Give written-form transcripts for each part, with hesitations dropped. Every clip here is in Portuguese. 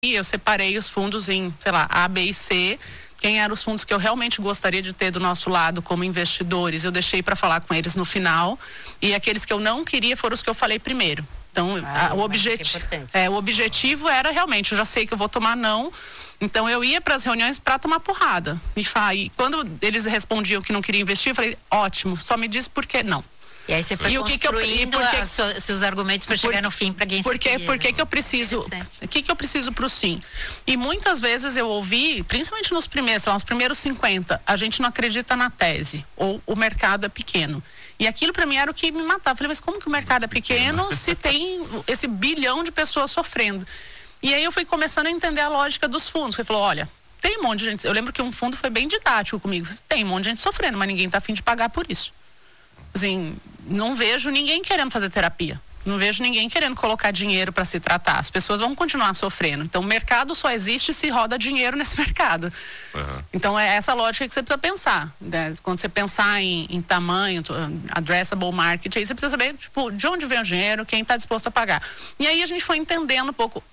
eu separei os fundos em, sei lá, A, B e C. Quem eram os fundos que eu realmente gostaria de ter do nosso lado como investidores, eu deixei para falar com eles no final. E aqueles que eu não queria foram os que eu falei primeiro. Então, o objetivo era realmente, eu já sei que eu vou tomar não. Então, eu ia para as reuniões para tomar porrada. E quando eles respondiam que não queriam investir, eu falei, ótimo, só me diz por que não. E aí você foi construindo seus argumentos para chegar no fim para quem por que eu preciso, o que eu preciso para o sim? E muitas vezes eu ouvi, principalmente nos primeiros 50, a gente não acredita na tese, ou o mercado é pequeno. E aquilo para mim era o que me matava. Eu falei, mas como que o mercado é pequeno se tem esse bilhão de pessoas sofrendo? E aí eu fui começando a entender a lógica dos fundos. Ele falou, olha, tem um monte de gente, eu lembro que um fundo foi bem didático comigo, tem um monte de gente sofrendo, mas ninguém está a fim de pagar por isso. Assim, não vejo ninguém querendo fazer terapia. Não vejo ninguém querendo colocar dinheiro para se tratar. As pessoas vão continuar sofrendo. Então, o mercado só existe se roda dinheiro nesse mercado. Uhum. Então, é essa lógica que você precisa pensar. Né? Quando você pensar em tamanho, addressable market, aí você precisa saber, tipo, de onde vem o dinheiro, quem está disposto a pagar. E aí a gente foi entendendo um pouco,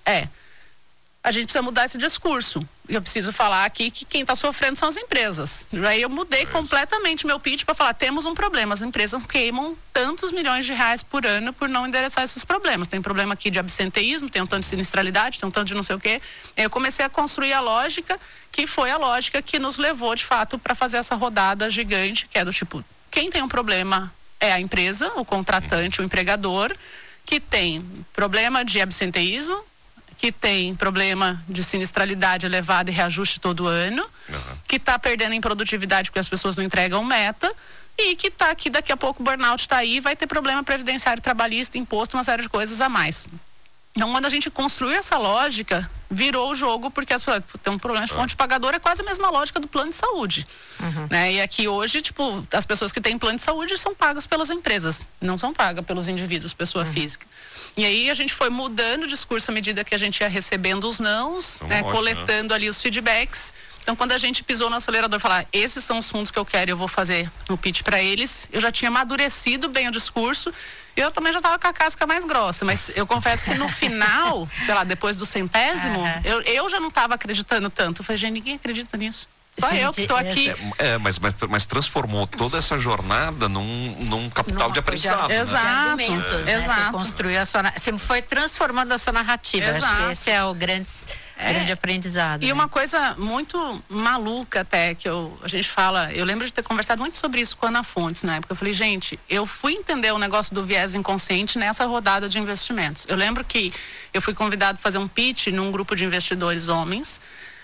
a gente precisa mudar esse discurso. Eu preciso falar aqui que quem está sofrendo são as empresas. Aí eu mudei completamente meu pitch para falar, temos um problema, as empresas queimam tantos milhões de reais por ano por não endereçar esses problemas. Tem problema aqui de absenteísmo, tem um tanto de sinistralidade, tem um tanto de não sei o quê. Aí eu comecei a construir a lógica, que foi a lógica que nos levou, de fato, para fazer essa rodada gigante, que é do tipo, quem tem um problema é a empresa, o contratante, o empregador, que tem problema de absenteísmo, que tem problema de sinistralidade elevada e reajuste todo ano, que está perdendo em produtividade porque as pessoas não entregam meta, e que está aqui, daqui a pouco o burnout está aí, vai ter problema previdenciário, trabalhista, imposto, uma série de coisas a mais. Então, quando a gente construiu essa lógica, virou o jogo, porque as pessoas tem um problema de fonte pagadora, é quase a mesma lógica do plano de saúde. Né? E aqui hoje, tipo, as pessoas que têm plano de saúde são pagas pelas empresas, não são pagas pelos indivíduos, pessoa física. E aí a gente foi mudando o discurso à medida que a gente ia recebendo os nãos, coletando ali os feedbacks. Então, quando a gente pisou no acelerador e falar, esses são os fundos que eu quero e eu vou fazer o pitch para eles, eu já tinha amadurecido bem o discurso. Eu também já estava com a casca mais grossa, mas eu confesso que no final, sei lá, depois do 100º, eu já não estava acreditando tanto. Eu falei, gente, ninguém acredita nisso. Só eu que estou aqui. Mas transformou toda essa jornada num capital de aprendizado. Exato. Né? Você construiu você foi transformando a sua narrativa. Acho que esse é o grande aprendizado. E uma coisa muito maluca até, que a gente fala, eu lembro de ter conversado muito sobre isso com a Ana Fontes na época. Eu falei, gente, eu fui entender o negócio do viés inconsciente nessa rodada de investimentos. Eu lembro que eu fui convidado a fazer um pitch num grupo de investidores homens.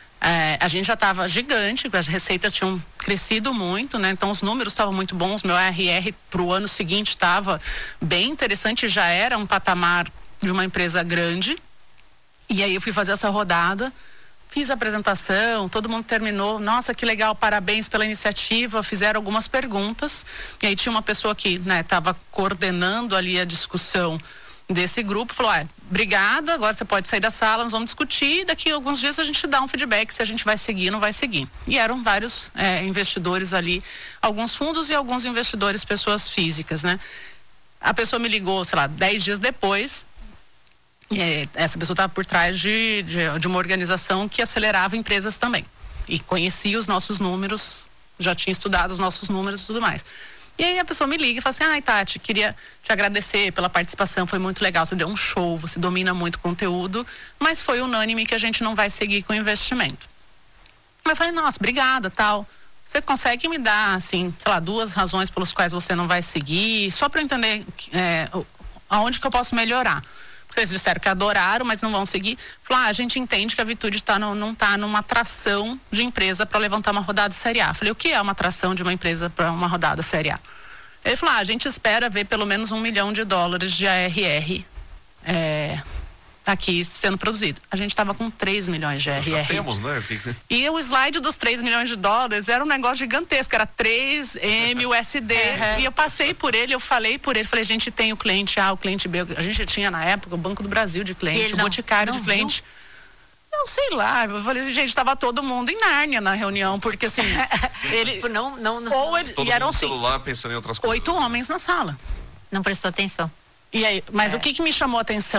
A gente já estava gigante, as receitas tinham crescido muito, né? Então os números estavam muito bons, meu ARR para o ano seguinte estava bem interessante, já era um patamar de uma empresa grande. E aí eu fui fazer essa rodada, fiz a apresentação, todo mundo terminou, nossa, que legal, parabéns pela iniciativa, fizeram algumas perguntas, e aí tinha uma pessoa que estava coordenando ali a discussão desse grupo, falou, obrigada, agora você pode sair da sala, nós vamos discutir, daqui a alguns dias a gente dá um feedback se a gente vai seguir ou não vai seguir. E eram vários investidores ali, alguns fundos e alguns investidores, pessoas físicas, né? A pessoa me ligou, sei lá, 10 dias depois, essa pessoa estava por trás de uma organização que acelerava empresas também, e conhecia os nossos números, já tinha estudado os nossos números e tudo mais. E aí a pessoa me liga e fala assim, Tati, queria te agradecer pela participação, foi muito legal, você deu um show, você domina muito conteúdo, mas foi unânime que a gente não vai seguir com o investimento. Eu falei, nossa, obrigada, tal. Você consegue me dar, assim, sei lá, 2 razões pelas quais você não vai seguir, só para eu entender aonde que eu posso melhorar? Vocês disseram que adoraram, mas não vão seguir. Falaram, a gente entende que a Vitude não está numa atração de empresa para levantar uma rodada Série A. Falei, o que é uma atração de uma empresa para uma rodada Série A? Ele falou, a gente espera ver pelo menos $1 milhão de ARR aqui sendo produzido. A gente estava com 3 milhões de ARR. Já temos, né? E o slide dos $3 milhões era um negócio gigantesco, era 3M USD. E eu passei por ele, eu falei por ele, falei, a gente tem o cliente A, o cliente B, a gente tinha na época o Banco do Brasil de cliente, o Boticário de cliente. Eu sei lá, eu falei, gente, estava todo mundo em Nárnia na reunião, porque assim, ele... e eram assim, celular, pensando em outras coisas. 8 homens na sala. Não prestou atenção. E aí, mas o que me chamou a atenção?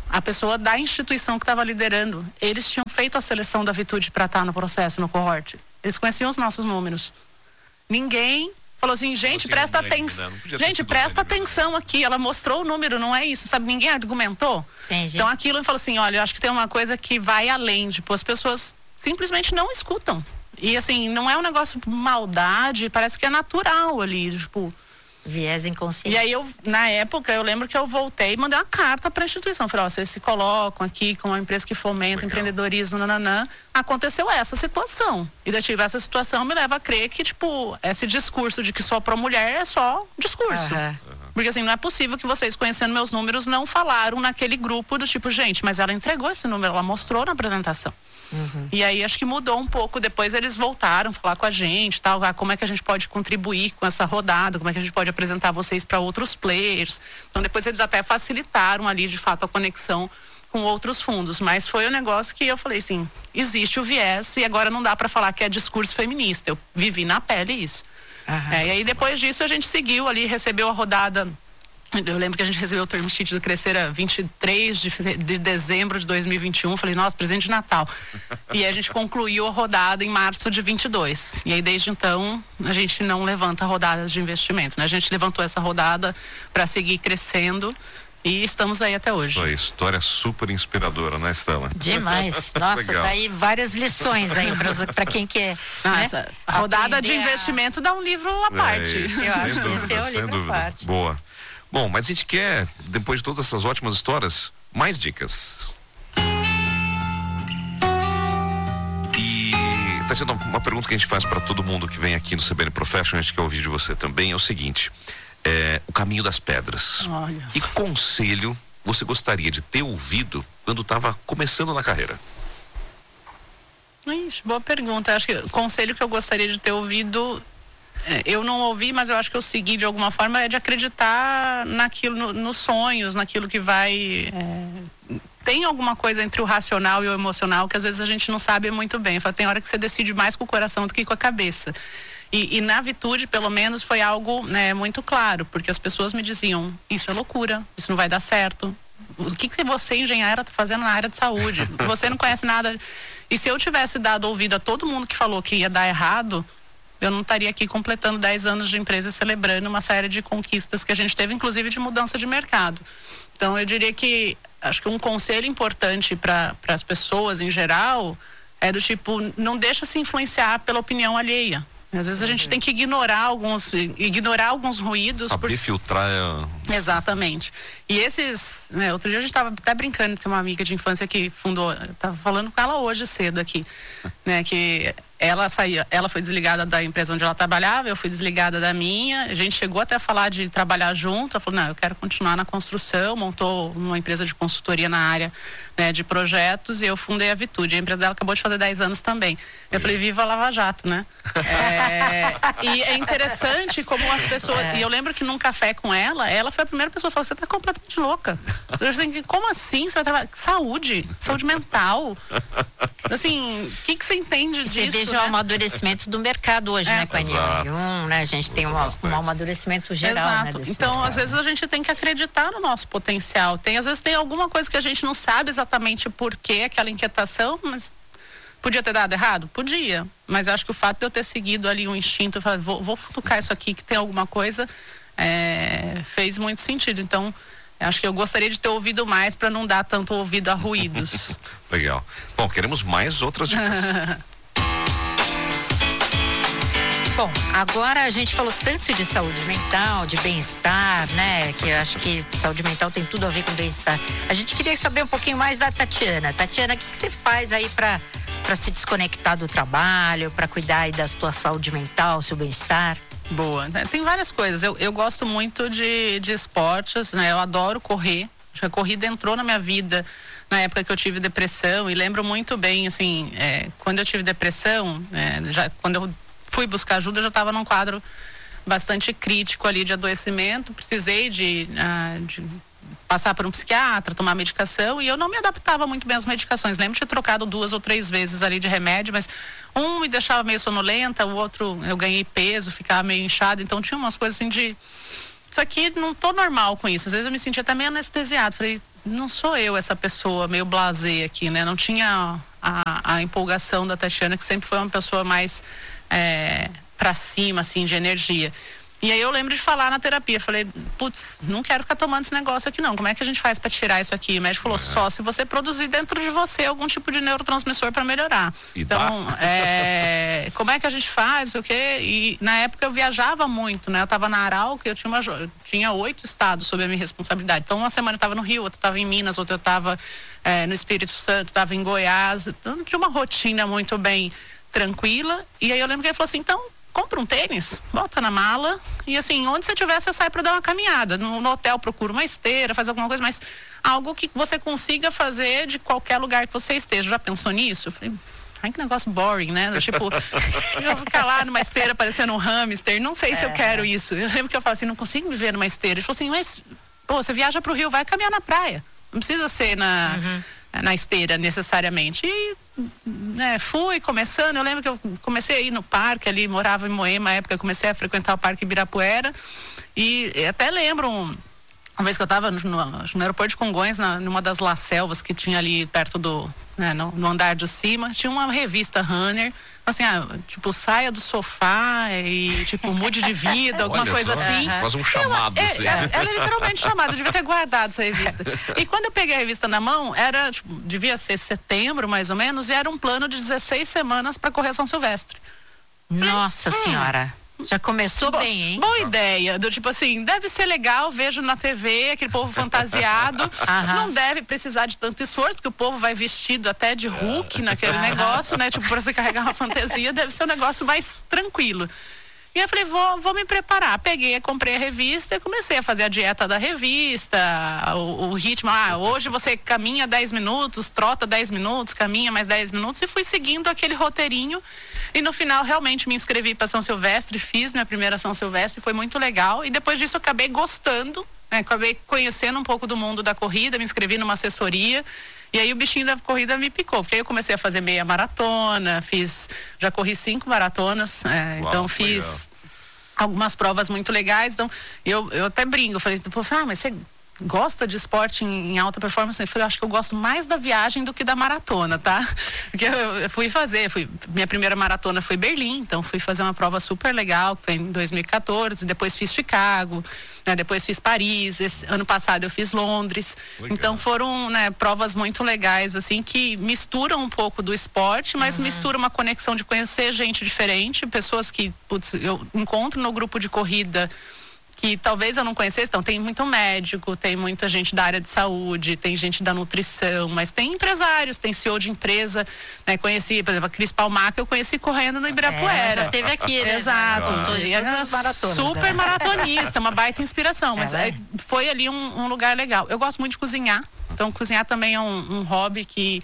a pessoa da instituição que estava liderando. Eles tinham feito a seleção da Vitude para estar no processo, no cohort. Eles conheciam os nossos números. Ninguém falou assim, gente, presta atenção. Gente, presta atenção aqui. Ela mostrou o número, não é isso, sabe? Ninguém argumentou. Entendi. Então aquilo falou assim, olha, eu acho que tem uma coisa que vai além. Tipo, as pessoas simplesmente não escutam. E assim, não é um negócio de maldade, parece que é natural ali, tipo... Viés inconsciente. E aí na época, eu lembro que eu voltei e mandei uma carta para a instituição. Falei, vocês se colocam aqui com uma empresa que fomenta empreendedorismo, nananã. Aconteceu essa situação. E daí, essa situação me leva a crer que, tipo, esse discurso de que só para mulher é só discurso. Porque assim, não é possível que vocês, conhecendo meus números, não falaram naquele grupo do tipo, gente, mas ela entregou esse número, ela mostrou na apresentação. E aí acho que mudou um pouco, depois eles voltaram a falar com a gente, tal, como é que a gente pode contribuir com essa rodada, como é que a gente pode apresentar vocês para outros players. Então depois eles até facilitaram ali de fato a conexão com outros fundos, mas foi um negócio que eu falei assim, existe o viés e agora não dá para falar que é discurso feminista, eu vivi na pele isso. E aí depois disso a gente seguiu ali, recebeu a rodada. Eu lembro que a gente recebeu o term sheet do Crescera 23 de dezembro de 2021. Falei, nossa, presente de Natal. E a gente concluiu a rodada em março de 22. E aí, desde então, a gente não levanta rodadas de investimento, né? A gente levantou essa rodada para seguir crescendo e estamos aí até hoje. Uma história super inspiradora, né, Stella? Demais. Nossa, tá aí várias lições aí para quem quer. Nossa, né? A rodada de investimento dá um livro à parte. Eu acho que esse é o livro à parte. Boa. Bom, mas a gente quer, depois de todas essas ótimas histórias, mais dicas. E, Tatiana, uma pergunta que a gente faz para todo mundo que vem aqui no CBN Professional, a gente quer ouvir de você também, é o seguinte, o caminho das pedras. Olha. Que conselho você gostaria de ter ouvido quando estava começando na carreira? Ixi, boa pergunta. Acho que o conselho que eu gostaria de ter ouvido... eu não ouvi, mas eu acho que eu segui de alguma forma, é de acreditar naquilo, nos sonhos, naquilo que vai... tem alguma coisa entre o racional e o emocional que às vezes a gente não sabe muito bem. Tem hora que você decide mais com o coração do que com a cabeça. E na Vitude, pelo menos, foi algo, né, muito claro, porque as pessoas me diziam, isso é loucura, isso não vai dar certo. O que você, engenheira, está fazendo na área de saúde? Você não conhece nada. E se eu tivesse dado ouvido a todo mundo que falou que ia dar errado, eu não estaria aqui completando 10 anos de empresa e celebrando uma série de conquistas que a gente teve, inclusive de mudança de mercado. Então, eu diria que, acho que um conselho importante para as pessoas em geral é do tipo, não deixa se influenciar pela opinião alheia. Às vezes a gente tem que ignorar alguns ruídos. Saber filtrar. Exatamente. E esses, né, outro dia a gente estava até brincando, tem uma amiga de infância que fundou, estava falando com ela hoje cedo aqui, né, que ela foi desligada da empresa onde ela trabalhava, eu fui desligada da minha, a gente chegou até a falar de trabalhar junto, ela falou, não, eu quero continuar na construção, montou uma empresa de consultoria na área, né, de projetos, e eu fundei a Vitude, a empresa dela acabou de fazer 10 anos também. Eu falei, viva a Lava Jato, né? E é interessante como as pessoas, e eu lembro que num café com ela foi a primeira pessoa que falou, você tá completamente louca. Eu falei, como assim? Você vai trabalhar? Saúde mental. Assim, o que você entende disso? Você veja, né, o amadurecimento do mercado hoje, né, com a NL1, né? A gente tem um amadurecimento geral. Exato. Né, então, mercado. Às vezes a gente tem que acreditar no nosso potencial. Às vezes tem alguma coisa que a gente não sabe exatamente por que aquela inquietação, mas podia ter dado errado? Podia. Mas eu acho que o fato de eu ter seguido ali um instinto, falar, vou futucar isso aqui, que tem alguma coisa, fez muito sentido. Então, acho que eu gostaria de ter ouvido mais para não dar tanto ouvido a ruídos. Legal. Bom, queremos mais outras dicas. Bom, agora a gente falou tanto de saúde mental, de bem-estar, né? Que eu acho que saúde mental tem tudo a ver com bem-estar. A gente queria saber um pouquinho mais da Tatiana. Tatiana, o que você faz aí para se desconectar do trabalho, para cuidar aí da sua saúde mental, seu bem-estar? Boa, né? Tem várias coisas. Eu gosto muito de esportes, né? Eu adoro correr. A corrida entrou na minha vida na época que eu tive depressão e lembro muito bem, assim, quando eu tive depressão, quando eu fui buscar ajuda, eu já estava num quadro bastante crítico ali de adoecimento, precisei de passar por um psiquiatra, tomar medicação, e eu não me adaptava muito bem às medicações. Lembro de ter trocado 2 ou 3 vezes ali de remédio, mas um me deixava meio sonolenta, o outro eu ganhei peso, ficava meio inchado, então tinha umas coisas assim de... Isso aqui, não tô normal com isso. Às vezes eu me sentia até meio anestesiado. Falei, não sou eu essa pessoa meio blasé aqui, né? Não tinha a empolgação da Tatiana, que sempre foi uma pessoa mais pra cima, assim, de energia. E aí eu lembro de falar na terapia, falei, putz, não quero ficar tomando esse negócio aqui não, como é que a gente faz para tirar isso aqui? O médico falou, só se você produzir dentro de você algum tipo de neurotransmissor para melhorar. Então, como é que a gente faz, o quê? E na época eu viajava muito, né? Eu tava na Arauca, eu tinha 8 estados sob a minha responsabilidade. Então uma semana eu tava no Rio, outra eu tava em Minas, outra eu tava no Espírito Santo, tava em Goiás. Então tinha uma rotina muito bem tranquila. E aí eu lembro que ele falou assim, então, compra um tênis, bota na mala e assim, onde você tiver, você sai para dar uma caminhada. No hotel procura uma esteira, faz alguma coisa, mas algo que você consiga fazer de qualquer lugar que você esteja. Já pensou nisso? Eu falei, ai, que negócio boring, né? Tipo, eu vou ficar lá numa esteira parecendo um hamster, não sei se eu quero isso. Eu lembro que eu falei assim, não consigo viver numa esteira. Ele falou assim, mas, pô, você viaja pro Rio, vai caminhar na praia. Não precisa ser na esteira necessariamente. E fui começando, eu lembro que eu comecei a ir no parque ali, morava em Moema, na época eu comecei a frequentar o Parque Ibirapuera e até lembro uma vez que eu estava no aeroporto de Congonhas, numa das La Selvas que tinha ali perto no andar de cima, tinha uma revista Runner, assim, tipo, saia do sofá e tipo, mude de vida, alguma coisa assim. Faz um chamado. Ela literalmente chamada, eu devia ter guardado essa revista. E quando eu peguei a revista na mão, era, tipo, devia ser setembro mais ou menos, e era um plano de 16 semanas para correr São Silvestre. Nossa Senhora. Já começou bem, hein? Boa ideia, do tipo assim, deve ser legal, vejo na TV aquele povo fantasiado, não deve precisar de tanto esforço, porque o povo vai vestido até de Hulk naquele negócio, né? Tipo, para você carregar uma fantasia, deve ser um negócio mais tranquilo. E eu falei, vou me preparar. Peguei, comprei a revista e comecei a fazer a dieta da revista, o ritmo. Hoje você caminha 10 minutos, trota 10 minutos, caminha mais 10 minutos e fui seguindo aquele roteirinho. E no final, realmente, me inscrevi para São Silvestre, fiz minha primeira São Silvestre, foi muito legal. E depois disso, eu acabei gostando, né? Acabei conhecendo um pouco do mundo da corrida, me inscrevi numa assessoria. E aí o bichinho da corrida me picou, porque aí eu comecei a fazer meia maratona, já corri 5 maratonas, então fiz algumas provas muito legais. Então, eu até brinco, eu falei, mas você gosta de esporte em alta performance? Eu falei, acho que eu gosto mais da viagem do que da maratona, tá? Porque eu minha primeira maratona foi Berlim, então fui fazer uma prova super legal, que foi em 2014, depois fiz Chicago, né, depois fiz Paris, ano passado eu fiz Londres. Legal. Então foram, né, provas muito legais, assim, que misturam um pouco do esporte, mas misturam uma conexão de conhecer gente diferente, pessoas que, eu encontro no grupo de corrida que talvez eu não conhecesse. Então tem muito médico, tem muita gente da área de saúde, tem gente da nutrição, mas tem empresários, tem CEO de empresa, né? Conheci, por exemplo, a Cris Palmaca, eu conheci correndo no Ibirapuera. Já teve aqui, né? Exato. E super maratonista, uma baita inspiração, mas foi ali um lugar legal. Eu gosto muito de cozinhar, então cozinhar também é um hobby que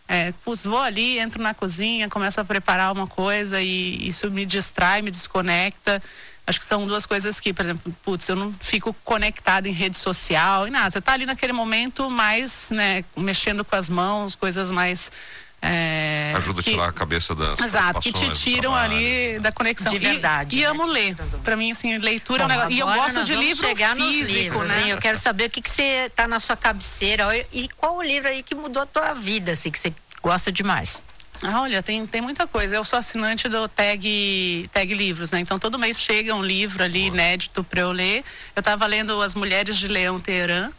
vou ali, entro na cozinha, começo a preparar uma coisa e isso me distrai, me desconecta. Acho que são duas coisas que, por exemplo, eu não fico conectada em rede social e nada. Você tá ali naquele momento mais, né, mexendo com as mãos, coisas mais... ajuda a tirar a cabeça das... Exato, que te tiram ali da conexão. De verdade. E amo ler. Pra mim, assim, leitura é um negócio... E eu gosto de livro físico, né? Eu quero saber o que você tá na sua cabeceira e qual o livro aí que mudou a tua vida, assim, que você gosta demais. Olha, tem muita coisa. Eu sou assinante do Tag Livros, né? Então todo mês chega um livro ali inédito para eu ler. Eu estava lendo As Mulheres de Leão Teherã,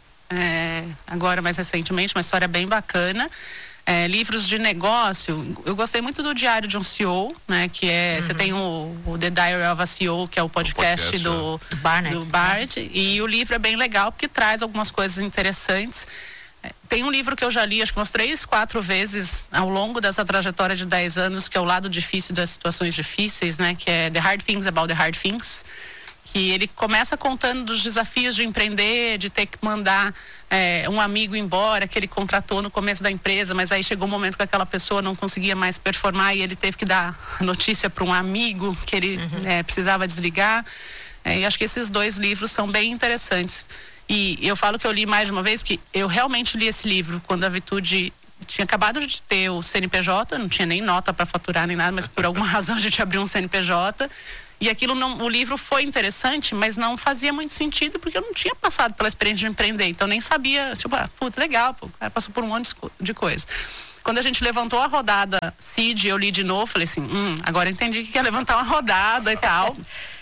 agora mais recentemente, uma história bem bacana. Livros de negócio, eu gostei muito do Diário de um CEO, né? Que você tem o The Diary of a CEO, que é o podcast do Bart, e o livro é bem legal porque traz algumas coisas interessantes. Tem um livro que eu já li, acho que umas 3, 4 vezes ao longo dessa trajetória de 10 anos, que é O Lado Difícil das Situações Difíceis, né? Que é The Hard Things About the Hard Things. Que ele começa contando dos desafios de empreender, de ter que mandar um amigo embora, que ele contratou no começo da empresa, mas aí chegou um momento que aquela pessoa não conseguia mais performar e ele teve que dar notícia para um amigo que ele precisava desligar. E acho que esses 2 livros são bem interessantes. E eu falo que eu li mais de uma vez, porque eu realmente li esse livro quando a Vitude tinha acabado de ter o CNPJ, não tinha nem nota para faturar nem nada, mas por alguma razão a gente abriu um CNPJ. E aquilo o livro foi interessante, mas não fazia muito sentido, porque eu não tinha passado pela experiência de empreender, então nem sabia, tipo, puta, legal, pô, passou por um monte de coisa. Quando a gente levantou a rodada Seed, eu li de novo, falei assim, agora entendi que é levantar uma rodada e tal.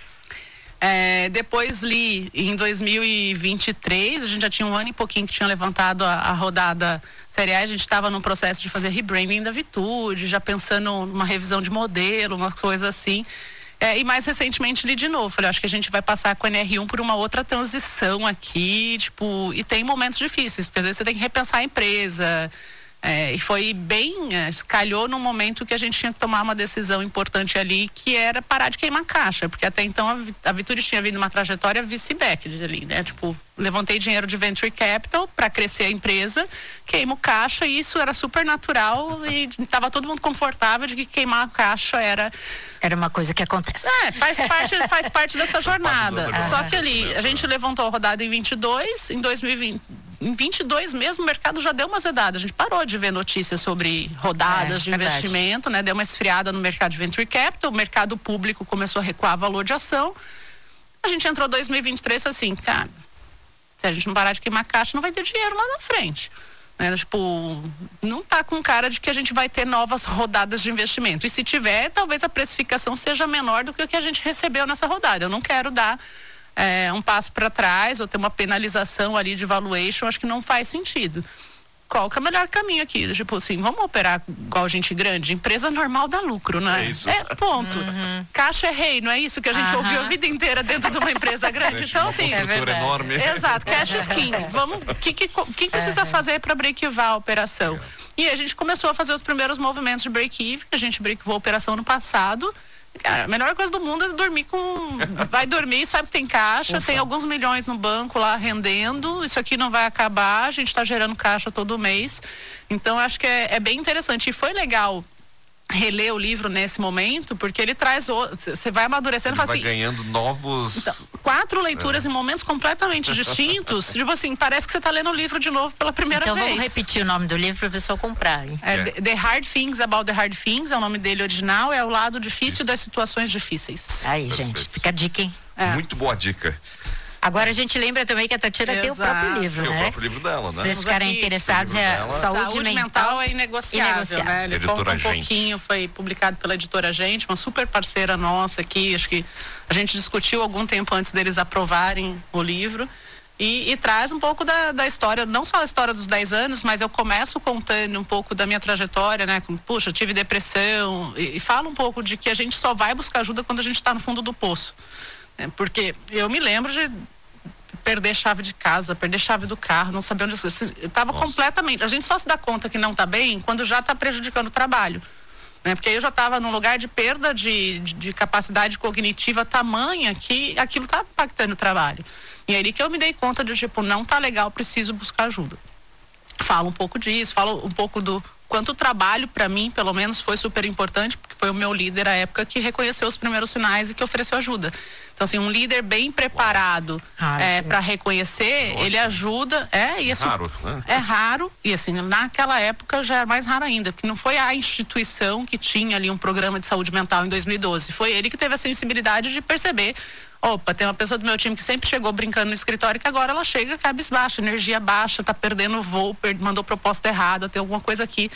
Depois li em 2023, a gente já tinha um ano e pouquinho que tinha levantado a rodada Série A, a gente estava num processo de fazer rebranding da Vitude, já pensando numa revisão de modelo, uma coisa assim. E mais recentemente li de novo, falei, acho que a gente vai passar com a NR1 por uma outra transição aqui, tipo, e tem momentos difíceis, porque às vezes você tem que repensar a empresa. E foi bem, calhou num momento que a gente tinha que tomar uma decisão importante ali, que era parar de queimar caixa, porque até então a Vitude tinha vindo uma trajetória vice-back ali, né? Tipo, levantei dinheiro de venture capital para crescer a empresa, queimo caixa, e isso era super natural e estava todo mundo confortável de que queimar a caixa era uma coisa que acontece. Faz parte dessa jornada. Só que ali, a gente levantou a rodada em 22, em 2020. Em 22 mesmo, o mercado já deu uma zedada. A gente parou de ver notícias sobre rodadas de investimento, né? Deu uma esfriada no mercado de venture capital, o mercado público começou a recuar valor de ação. A gente entrou em 2023 e falou assim, cara, se a gente não parar de queimar caixa, não vai ter dinheiro lá na frente. Tipo, não tá com cara de que a gente vai ter novas rodadas de investimento. E se tiver, talvez a precificação seja menor do que o que a gente recebeu nessa rodada. Eu não quero dar um passo para trás ou ter uma penalização ali de valuation, acho que não faz sentido. Qual que é o melhor caminho aqui? Tipo assim, vamos operar igual gente grande? Empresa normal dá lucro, né? É isso. Ponto. Caixa é rei, não é isso que a gente ouviu a vida inteira dentro de uma empresa grande? Então, assim. Enorme. Exato, cash is king. O que precisa fazer para break-even a operação? E a gente começou a fazer os primeiros movimentos de break-even, a gente break-evou a operação no passado. Cara, a melhor coisa do mundo é dormir vai dormir, sabe que tem caixa, tem alguns milhões no banco lá rendendo, isso aqui não vai acabar, a gente está gerando caixa todo mês. Então acho que é bem interessante. E foi legal reler o livro nesse momento, porque ele traz você vai amadurecendo, vai assim, ganhando novos... Então, 4 leituras em momentos completamente distintos, tipo assim, parece que você está lendo o livro de novo pela primeira vez. Então vamos repetir o nome do livro para o pessoal comprar, hein? The Hard Things About the Hard Things, é o nome dele original, é o lado difícil das situações difíceis. Aí, gente, fica a dica, hein? Muito boa dica. Agora a gente lembra também que a Tatiana tem o próprio livro, tem né? o próprio livro dela, né? Se vocês ficarem interessados, saúde mental é inegociável, né? Ele conta um pouquinho, foi publicado pela Editora Gente, uma super parceira nossa aqui, acho que a gente discutiu algum tempo antes deles aprovarem o livro. E traz um pouco da história, não só a história dos 10 anos, mas eu começo contando um pouco da minha trajetória, né? Puxa, tive depressão, e falo um pouco de que a gente só vai buscar ajuda quando a gente está no fundo do poço. Porque eu me lembro de perder chave de casa, perder chave do carro, não saber onde eu estava completamente. A gente só se dá conta que não está bem quando já está prejudicando o trabalho. Porque aí eu já estava num lugar de perda de capacidade cognitiva tamanha que aquilo está impactando o trabalho. E aí que eu me dei conta de, tipo, não tá legal, preciso buscar ajuda. Falo um pouco disso, falo um pouco do quanto o trabalho, para mim, pelo menos, foi super importante, porque foi o meu líder à época que reconheceu os primeiros sinais e que ofereceu ajuda. Então, assim, um líder bem preparado para reconhecer, ele ajuda. Isso raro, né? É raro, e assim, naquela época já era mais raro ainda, porque não foi a instituição que tinha ali um programa de saúde mental em 2012, foi ele que teve a sensibilidade de perceber. Opa, tem uma pessoa do meu time que sempre chegou brincando no escritório, que agora ela chega cabisbaixa, energia baixa, tá perdendo o voo, mandou proposta errada, tem alguma coisa aqui.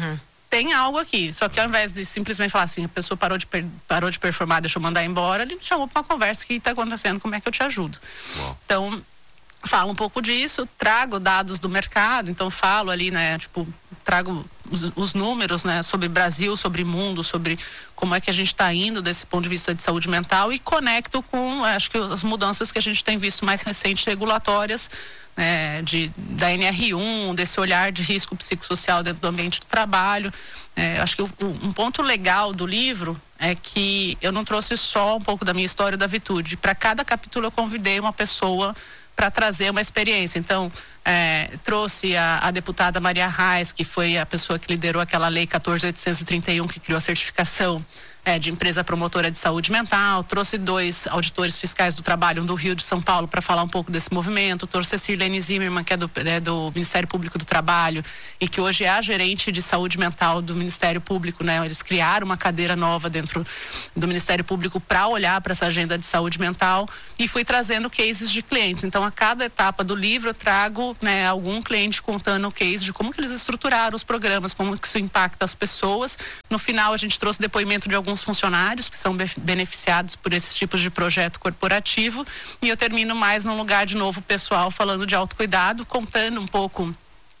Tem algo aqui. Só que ao invés de simplesmente falar assim, a pessoa parou de performar, deixa eu mandar embora, ele me chamou para uma conversa, o que está acontecendo, como é que eu te ajudo? Então, falo um pouco disso, trago dados do mercado, então falo ali, né, tipo, trago os números, né, sobre Brasil, sobre mundo, sobre como é que a gente está indo desse ponto de vista de saúde mental, e conecto com, acho que as mudanças que a gente tem visto mais recentes regulatórias, né, da NR1, desse olhar de risco psicossocial dentro do ambiente de trabalho. Acho que um ponto legal do livro é que eu não trouxe só um pouco da minha história da Vitude. Para cada capítulo eu convidei uma pessoa para trazer uma experiência. Então, trouxe a deputada Maria Reis, que foi a pessoa que liderou aquela lei 14.831, que criou a certificação de empresa promotora de saúde mental. Trouxe 2 auditores fiscais do trabalho, um do Rio de São Paulo, para falar um pouco desse movimento. Trouxe a Sirlene Zimmermann, que é do Ministério Público do Trabalho e que hoje é a gerente de saúde mental do Ministério Público, né? Eles criaram uma cadeira nova dentro do Ministério Público para olhar para essa agenda de saúde mental, e fui trazendo cases de clientes. Então, a cada etapa do livro eu trago, né, algum cliente contando o case de como que eles estruturaram os programas, como que isso impacta as pessoas. No final, a gente trouxe depoimento de alguns funcionários que são beneficiados por esses tipos de projeto corporativo, e eu termino mais num lugar de novo pessoal, falando de autocuidado, contando um pouco,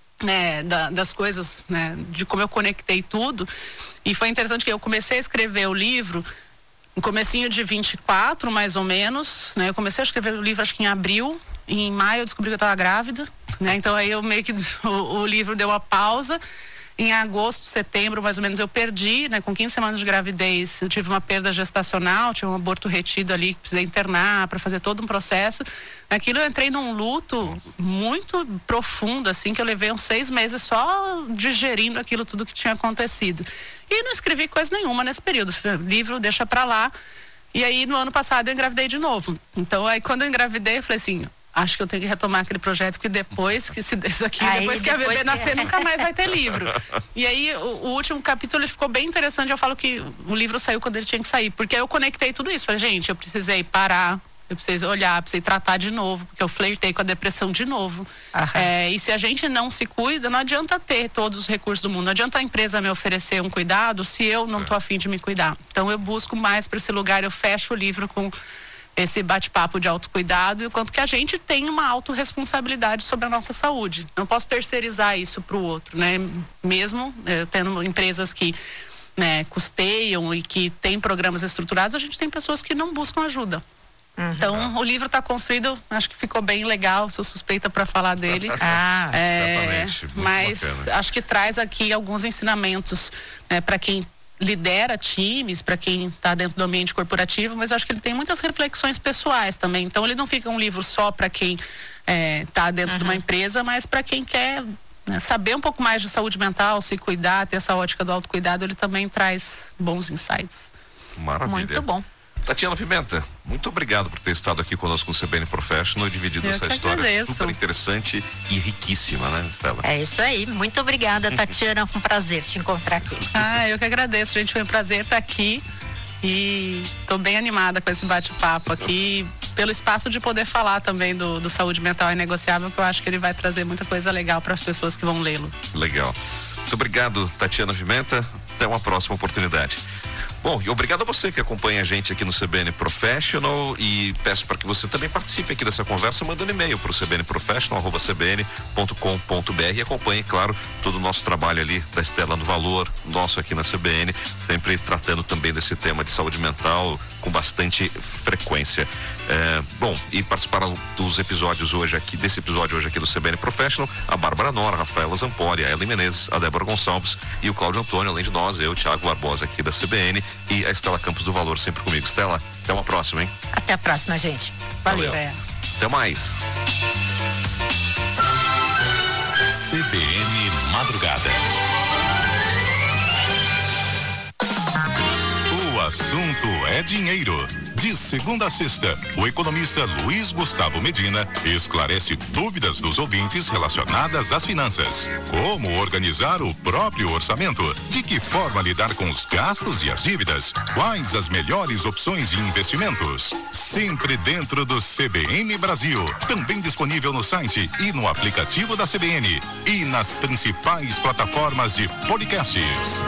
né, das coisas, né, de como eu conectei tudo. E foi interessante que eu comecei a escrever o livro no comecinho de 24, mais ou menos, né? Eu comecei a escrever o livro acho que em abril, e em maio eu descobri que eu estava grávida, né? Então aí eu meio que o livro deu uma pausa. Em agosto, setembro, mais ou menos, eu perdi, né? Com 15 semanas de gravidez, eu tive uma perda gestacional, tive um aborto retido ali, que precisei internar para fazer todo um processo. Naquilo eu entrei num luto muito profundo, assim, que eu levei uns 6 meses só digerindo aquilo tudo que tinha acontecido. E não escrevi coisa nenhuma nesse período. O livro deixa pra lá. E aí, no ano passado, eu engravidei de novo. Então, aí quando eu engravidei, eu falei assim, acho que eu tenho que retomar aquele projeto, porque depois que isso aqui, depois que a bebê nascer, nunca mais vai ter livro. E aí, o último capítulo, ele ficou bem interessante. Eu falo que o livro saiu quando ele tinha que sair, porque eu conectei tudo isso. Falei, gente, eu precisei parar, eu precisei olhar, precisei tratar de novo, porque eu flertei com a depressão de novo. E se a gente não se cuida, não adianta ter todos os recursos do mundo, não adianta a empresa me oferecer um cuidado se eu não tô a fim de me cuidar. Então, eu busco mais para esse lugar, eu fecho o livro com esse bate-papo de autocuidado, e o quanto que a gente tem uma autorresponsabilidade sobre a nossa saúde. Não posso terceirizar isso para o outro, né? Mesmo tendo empresas que, né, custeiam e que têm programas estruturados, a gente tem pessoas que não buscam ajuda. Então, o livro está construído, acho que ficou bem legal, sou suspeita para falar dele. Exatamente. Mas bacana. Acho que traz aqui alguns ensinamentos, né, para quem lidera times, para quem está dentro do ambiente corporativo, mas acho que ele tem muitas reflexões pessoais também. Então, ele não fica um livro só para quem está dentro de uma empresa, mas para quem quer, né, saber um pouco mais de saúde mental, se cuidar, ter essa ótica do autocuidado. Ele também traz bons insights. Maravilha. Muito bom. Tatiana Pimenta, muito obrigado por ter estado aqui conosco no CBN Professional e dividido essa história super interessante e riquíssima, né, Estela? É isso aí, muito obrigada, Tatiana, foi um prazer te encontrar aqui. Eu que agradeço, gente, foi um prazer estar aqui e estou bem animada com esse bate-papo aqui, pelo espaço de poder falar também do saúde mental inegociável, que eu acho que ele vai trazer muita coisa legal para as pessoas que vão lê-lo. Legal. Muito obrigado, Tatiana Pimenta, até uma próxima oportunidade. Bom, e obrigado a você que acompanha a gente aqui no CBN Professional, e peço para que você também participe aqui dessa conversa, mandando e-mail para o cbnprofessional@cbn.com.br, e acompanhe, claro, todo o nosso trabalho ali da Estela no Valor, nosso aqui na CBN, sempre tratando também desse tema de saúde mental com bastante frequência. Bom, e participaram dos episódios hoje aqui, desse episódio hoje aqui do CBN Professional, a Bárbara Nora, a Rafaela Zampoli, a Ellen Menezes, a Débora Gonçalves e o Cláudio Antônio, além de nós, eu, Thiago Barbosa aqui da CBN, e a Estela Campos do Valor sempre comigo. Estela, até uma próxima, hein? Até a próxima, gente. Valeu. Até mais. CBN Madrugada. O assunto é dinheiro. De segunda a sexta, o economista Luiz Gustavo Medina esclarece dúvidas dos ouvintes relacionadas às finanças. Como organizar o próprio orçamento? De que forma lidar com os gastos e as dívidas? Quais as melhores opções de investimentos? Sempre dentro do CBN Brasil. Também disponível no site e no aplicativo da CBN. E nas principais plataformas de podcasts.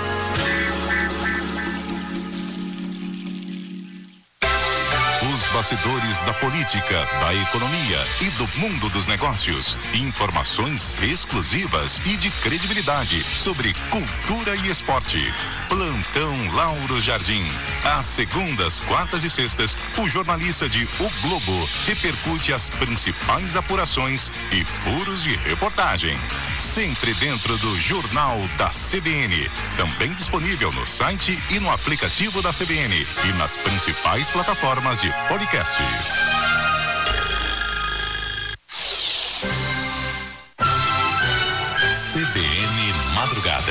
Os bastidores da política, da economia e do mundo dos negócios. Informações exclusivas e de credibilidade sobre cultura e esporte. Plantão Lauro Jardim. Às segundas, quartas e sextas, o jornalista de O Globo repercute as principais apurações e furos de reportagem. Sempre dentro do Jornal da CBN. Também disponível no site e no aplicativo da CBN e nas principais plataformas de podcasts. 101,7 madrugada.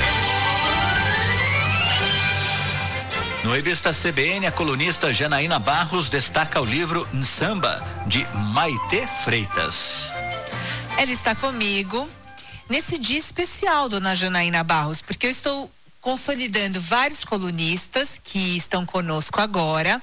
No Revista CBN, a colunista Janaína Barros destaca o livro Samba, de Maitê Freitas. Ela está comigo nesse dia especial, dona Janaína Barros, porque eu estou consolidando vários colunistas que estão conosco agora.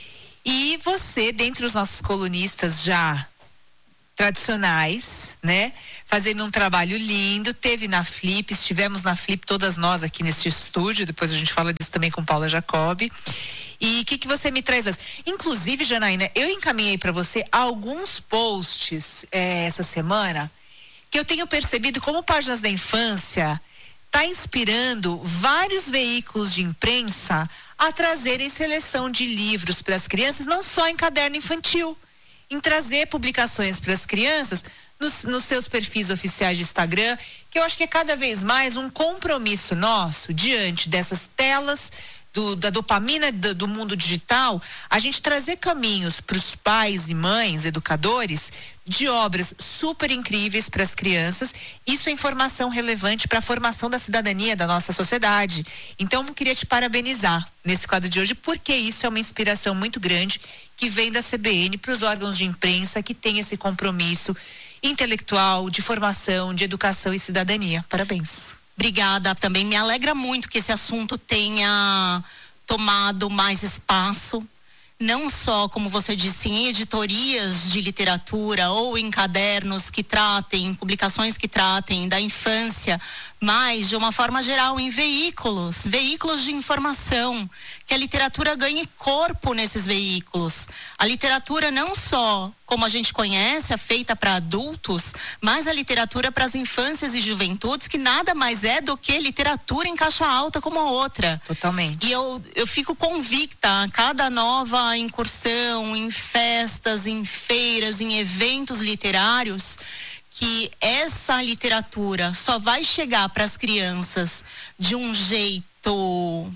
E você, dentre os nossos colunistas já tradicionais, né? Fazendo um trabalho lindo, estivemos na Flip, todas nós aqui neste estúdio, depois a gente fala disso também com Paula Jacobi. E o que você me traz hoje? Inclusive, Janaína, eu encaminhei para você alguns posts essa semana que eu tenho percebido como Páginas da Infância está inspirando vários veículos de imprensa a trazerem seleção de livros para as crianças, não só em caderno infantil, em trazer publicações para as crianças nos seus perfis oficiais de Instagram, que eu acho que é cada vez mais um compromisso nosso diante dessas telas da dopamina do mundo digital, a gente trazer caminhos para os pais e mães, educadores, de obras super incríveis para as crianças. Isso é informação relevante para a formação da cidadania da nossa sociedade. Então, eu queria te parabenizar nesse quadro de hoje, porque isso é uma inspiração muito grande que vem da CBN para os órgãos de imprensa que tem esse compromisso intelectual, de formação, de educação e cidadania. Parabéns. Obrigada, também me alegra muito que esse assunto tenha tomado mais espaço, não só, como você disse, em editorias de literatura ou em cadernos que tratem, publicações que tratem da infância, mas de uma forma geral em veículos de informação, que a literatura ganhe corpo nesses veículos. A literatura não só, como a gente conhece, é feita para adultos, mas a literatura para as infâncias e juventudes, que nada mais é do que literatura em caixa alta como a outra. Totalmente. E eu fico convicta a cada nova incursão em festas, em feiras, em eventos literários, que essa literatura só vai chegar para as crianças de um jeito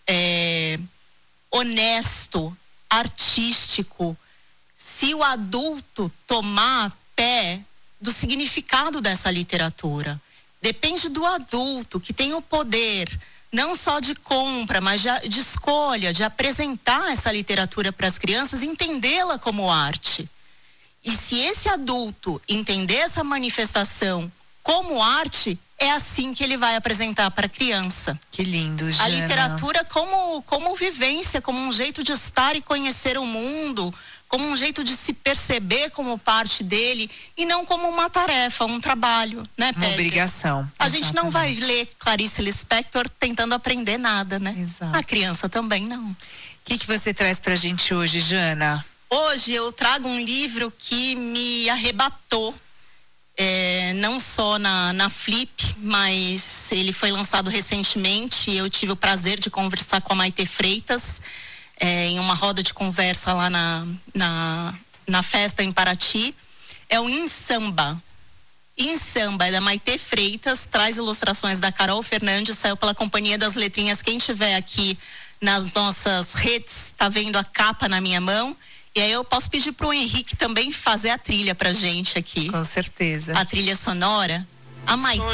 honesto, artístico, se o adulto tomar pé do significado dessa literatura. Depende do adulto, que tem o poder não só de compra, mas de escolha, de apresentar essa literatura para as crianças, entendê-la como arte. E se esse adulto entender essa manifestação como arte, é assim que ele vai apresentar para a criança. Que lindo, Jana. A literatura como vivência, como um jeito de estar e conhecer o mundo, como um jeito de se perceber como parte dele e não como uma tarefa, um trabalho, né, Pedro? Uma obrigação. A gente não vai ler Clarice Lispector tentando aprender nada, né? Exato. A criança também não. O que você traz pra gente hoje, Jana? Hoje eu trago um livro que me arrebatou, não só na Flip, mas ele foi lançado recentemente e eu tive o prazer de conversar com a Maitê Freitas em uma roda de conversa lá na festa em Paraty. É o Em Samba. Em Samba, é da Maitê Freitas, traz ilustrações da Carol Fernandes, saiu pela Companhia das Letrinhas. Quem estiver aqui nas nossas redes, tá vendo a capa na minha mão. E aí eu posso pedir pro Henrique também fazer a trilha pra gente aqui. Com certeza. A trilha sonora. A Maitê